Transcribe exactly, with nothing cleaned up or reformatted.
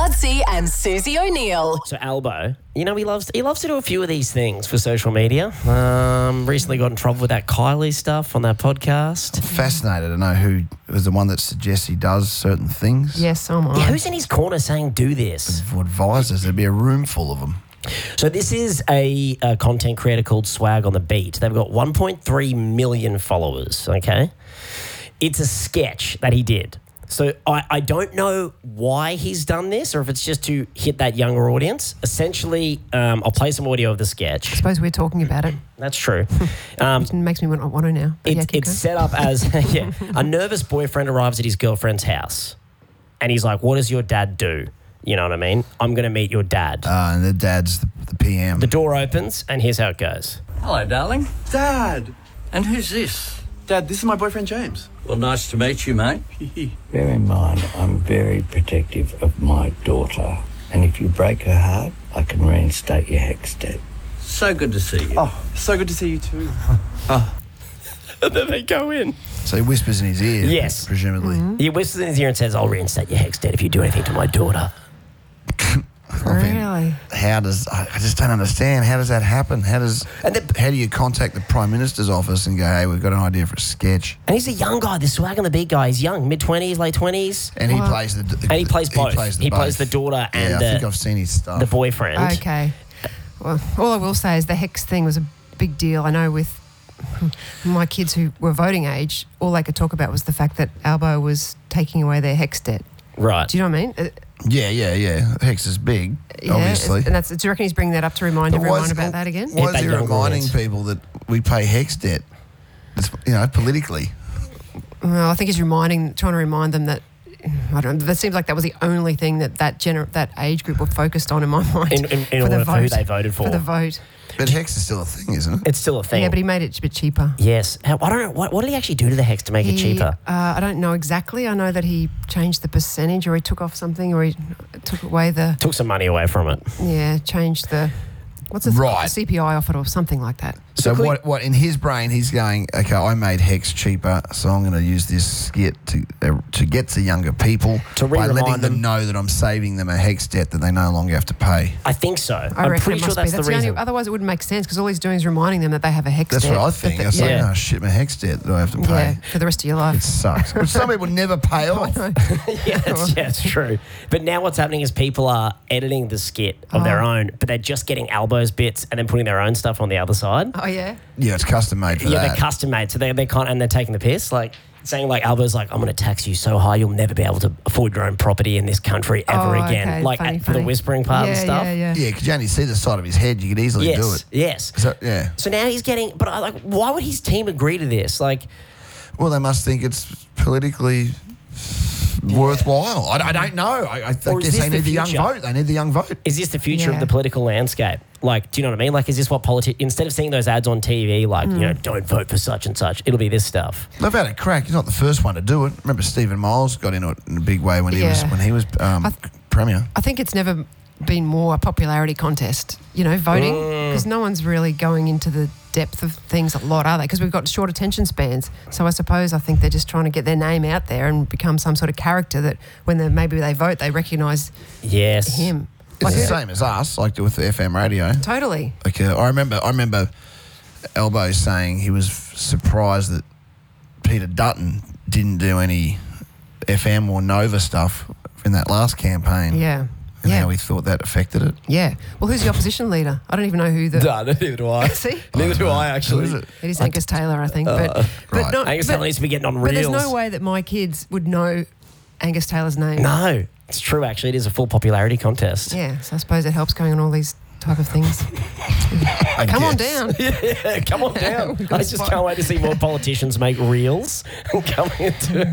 Budsy and Susie O'Neill. So Albo, you know, he loves he loves to do a few of these things for social media. Um, recently got in trouble with that Kylie stuff on that podcast. Fascinated to know who was the one that suggests he does certain things. Yes, so am I. Yeah, who's in his corner saying do this? For advisors, there'd be a room full of them. So this is a, a content creator called Swag on the Beat. They've got one point three million followers, okay? It's a sketch that he did. So I, I don't know why he's done this or if it's just to hit that younger audience. Essentially, um, I'll play some audio of the I sketch. suppose we're talking about it. That's true. Um, It makes me want, want to now. But it's yeah, keep it's going. set up as yeah, a nervous boyfriend arrives at his girlfriend's house and he's like, what does your dad do? You know what I mean? I'm going to meet your dad. Uh, and the dad's the, the P M. The door opens and here's how it goes. Hello, darling. Dad! And who's this? Dad, this is my boyfriend James. Well, nice to meet you, mate. Bear in mind, I'm very protective of my daughter. And if you break her heart, I can reinstate your HECS debt. So good to see you. Oh, so good to see you too. And then they go in. So he whispers in his ear. Yes. Presumably. Mm-hmm. He whispers in his ear and says, I'll reinstate your HECS debt if you do anything to my daughter. I mean, Really? how does I I just don't understand. How does that happen? How does And then- how do you contact the Prime Minister's office and go, hey, we've got an idea for a sketch? And he's a young guy, the Swag on the Beat guy. He's young, mid-twenties, late twenties. And he What? plays the, the And he plays both. He plays, the, He both. plays the daughter and yeah, the- I think I've seen his stuff. The boyfriend. Okay. Well, all I will say is the HECS thing was a big deal. I know with my kids who were voting age, all they could talk about was the fact that Albo was taking away their HECS debt. Right. Do you know what I mean? Uh, Yeah, yeah, yeah. Hex is big, yeah, obviously. And that's, do you reckon he's bringing that up to remind But why everyone is- about that again? Why Hit is that he young reminding audience. people that we pay Hex debt? It's, you know, politically. Well, I think he's reminding, trying to remind them that, I don't know, that seems like that was the only thing that that, gener- that age group were focused on in my mind. In- in- in for the order for who vote. they voted for. For the vote. But Hex is still a thing, isn't it? It's still a thing. Yeah, but he made it a bit cheaper. Yes. How- I don't know. What, what did he actually do to the HECS to make it He, cheaper? Uh, I don't know exactly. I know that he changed the percentage, or he took off something, or he took away the Took some money away from it. yeah, changed the what's it Right. the C P I off it or something like that. So Quickly- what? What in his brain he's going? Okay, I made Hex cheaper, so I'm going to use this skit to uh, to get to younger people To by letting re-remind them them. know that I'm saving them a Hex debt that they no longer have to pay. I think so. I I'm reckon pretty it sure must that's be. the That's the reason. only, otherwise, it wouldn't make sense because all he's doing is reminding them that they have a HECS That's debt. what I that think. the- It's like, yeah, oh shit, my Hex debt that I have to pay. yeah, for the rest of your It life. sucks. Which some people never pay off. yeah, it's, yeah, it's true. But now what's happening is people are editing the skit of their Oh. own, but they're just getting Albo's bits and then putting their own stuff on the other side. Oh yeah. Yeah, it's custom made for yeah, that. they're custom made, so they they can't, and they're taking the piss, like saying like Albo's like, I'm going to tax you so high you'll never be able to afford your own property in this country ever Oh, again. okay, Like funny, for the funny. whispering part yeah, and stuff. Yeah, yeah. Yeah, because you only see the side of his head. You could easily Yes, do it. yes. So, yeah. So now he's getting, but I like, why would his team agree to this? Like, Well, they must think it's politically worthwhile. I, I don't know. I, I Or guess is this they the need the young future? vote. They need the young vote. is this the future Yeah. of the political landscape? Like, do you know what I mean? Like, is this what politi- instead of seeing those ads on T V, like, you know, don't vote for such and such, it'll be this stuff. They've had a crack. He's not the first one to do it. Remember, Stephen Miles got into it in a big way when he was Yeah. when he was um, I th- premier. I think it's never been more a popularity contest, you know, voting, because no one's really going into the depth of things a lot, are they? Because we've got short attention spans. So I suppose I think they're just trying to get their name out there and become some sort of character that when they maybe they vote, they recognise Yes. him. It's Like, the same as us, like with the F M radio. Totally. Like uh, I remember, I remember Elbow saying he was surprised that Peter Dutton didn't do any F M or Nova stuff in that last campaign. Yeah. And yeah. how he thought that affected it. Yeah. Well, who's the opposition leader? I don't even know who the. No, neither do I. See? Neither do I, Who actually. is it? It is Angus Taylor, I think. But, but right. not. Angus but, Taylor needs to be getting on but reels. there's no way that my kids would know Angus Taylor's name. No, it's true, actually. It is a full popularity contest. Yeah. So I suppose it helps going on all these type of things. I Come on guess. down. Yeah, come on down. We've got I a just spot. can't wait to see more politicians make reels coming into